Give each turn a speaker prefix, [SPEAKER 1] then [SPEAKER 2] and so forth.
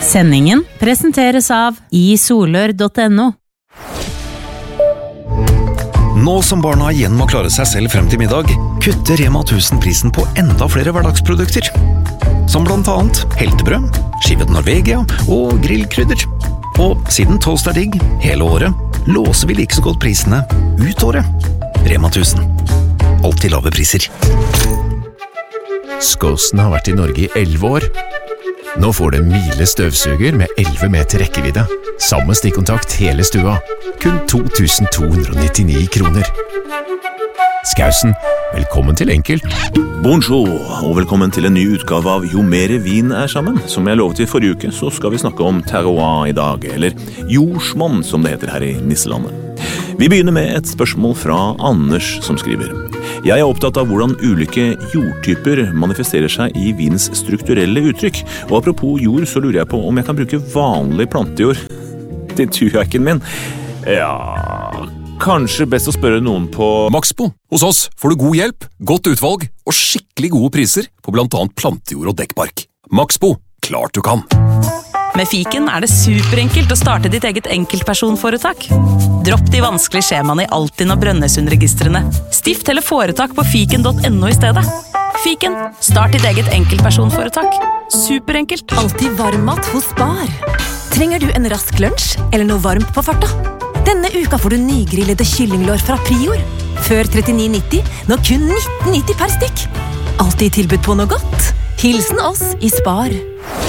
[SPEAKER 1] Sendingen presenteres av isolør.no.
[SPEAKER 2] Nå som barna igjen må klare seg selv frem til middag, kutter Rema 1000 prisen på enda flere hverdagsprodukter. Som blant annet heltebrød, skivet Norvegia og grillkrydder. Og siden toast digg hele året, låser vi like så godt prisene ut året. Rema 1000. Alltid lave priser.
[SPEAKER 3] Skåsen har vært i Norge i 11 år. Nå får du en Miele støvsuger med 11 meter rekkevidde. Samme stikkontakt hele stua. Kun 2299 kroner. Skausen, velkommen til Enkelt.
[SPEAKER 4] Bonjour, og velkommen til en ny utgave av Jo mere vin er sammen. Som jeg lovet i forrige uke, så skal vi snakke om terroir i dag, eller jordsmonn som det heter her i Nisselandet. Vi begynner med et spørsmål fra Anders som skriver. Jeg er opptatt av hvordan ulike jordtyper manifesterer seg i vinens strukturelle uttrykk. Og apropos jord, så lurer jeg på om jeg kan bruke vanlig plantejord til turjakken min. Ja, kanskje best å spørre noen på
[SPEAKER 5] Maxbo. Hos oss får du god hjelp, godt utvalg og skikkelig gode priser på blant annet plantejord og dekkbark. Maxbo, klart du kan.
[SPEAKER 6] Med Fiken er det superenkelt å starte ditt eget enkeltpersonforetak. Dropp de vanskelige skjemaene i Altinn og Brønnøysundregistrene. Stift eller foretak på fiken.no i stedet. Fiken, start ditt eget enkeltpersonforetak. Superenkelt.
[SPEAKER 7] Alltid varmmat hos Spar. Trenger du en rask lunsj eller noe varmt på farta? Denne uka får du nygrillede kyllinglår fra Prior. Før 39,90, nå kun 19,90 per stykk. Alltid tilbud på noe godt. Hilsen oss i Spar.